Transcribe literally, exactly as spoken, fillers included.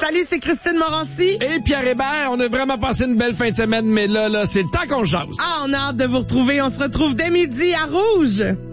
Salut, c'est Christine Morancy. Et Pierre Hébert, on a vraiment passé une belle fin de semaine, mais là, là, c'est le temps qu'on jase. Ah, on a hâte de vous retrouver. On se retrouve dès midi à Rouge.